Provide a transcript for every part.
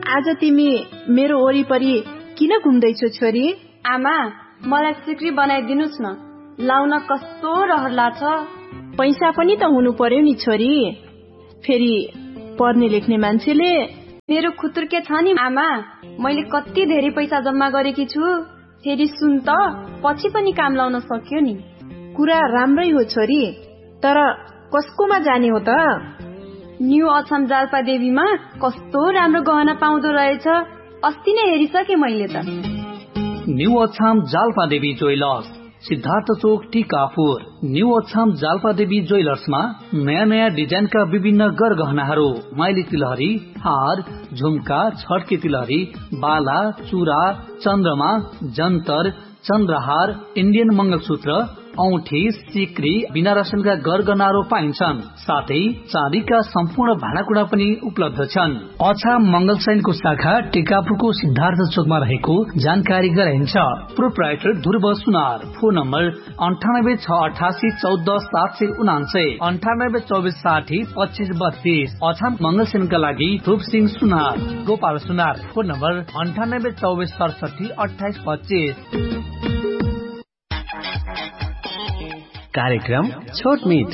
आज तिमी मेरो वरिपरि किन घुम्दैछौ छोरी? आमा, मलाई सिक्री बनाइदिनुस् न, लाउन कस्तो रहर लाग्छ। पैसा पनि त हुनु पर्यो नि छोरी, फेरि पढ्ने लेख्ने मान्छेले। मेरो खुतुर्के छ नि आमा, मैले कति धेरै पैसा जम्मा गरेकी छु। फेरि सुन त, पछि पनि काम लाउन सक्यो नि। कुरा राम्रै हो छोरी, तर कसकोमा जाने हो त? न्यू अछाम जाल्पा देवीमा कस्तो राम्रो गहना पाउँदो रहेछ, अस्ति नै हेरिसके मैले त। न्यू अछाम जाल्पा देवी ज्वेलर्स, सिद्धार्थ चोक, टिकापुर। न्यू अछाम जाल्पा देवी ज्वेलर्समा नयाँ नयाँ डिजाइनका विभिन्न गरगहनाहरू, माइली तिलहरी, हार, झुम्का, छड्के तिलहरी, बाला, चुरा, चन्द्रमा, जन्तर, चन्द्रहार, इन्डियन मंगलसूत्र, औठी, सिक्री, बिना रसनका गरगहनाहरू पाइन्छन्। साथै चाँदीका सम्पूर्ण भाँडाकुँडा पनि उपलब्ध छन्। अछाम मंगलसैनको शाखा टिकापुरको सिद्धार्थ चोकमा रहेको जानकारी गराइन्छ। प्रोप्राइटर ध्रुव सुनार। Phone number 9868144749, 9824602532। अछाम मंगलसेनका लागि ध्रुव सिंह सुनार। गोपाल सुनार। Phone number 9824672825। कार्यक्रम छोटमीट,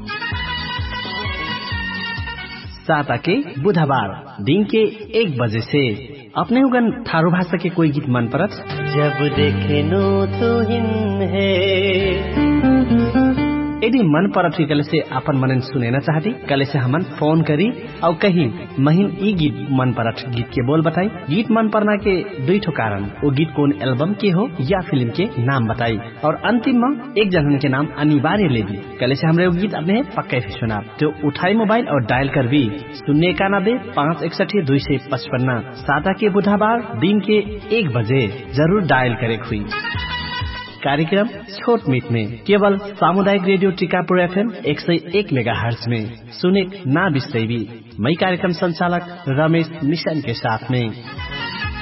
साता के बुधवार दिन के 1 बजे से। अपने उगन थारू भाषा के कोई गीत मन परत? जब देखे नो तो हिन है। यदि मन परत हुई कल से अपन मनन सुने न चाहती, कल से हमन फोन करी और कही महीन ई गीत मन परत गीत के बोल बताई। गीत मन परना के 2 ठो कारण, वो गीत कौन एल्बम के हो या फिल्म के नाम बताई, और अंतिम में एक जनन के नाम अनिवार्य ले दी। कल से हमरे वो गीत अपने पक्के फिर सुना। तो उठाई मोबाइल और डायल कर भी 091-561-255। साता के बुधवार दिन के 1 बजे जरूर डायल करे हुई। कार्यक्रम छोट मीट में केवल सामुदायिक रेडियो टीकापुर FM 101 मेगाहर्ट्ज में सुने ना बिसरे भी। मई कार्यक्रम संचालक रमेश मिशन के साथ में।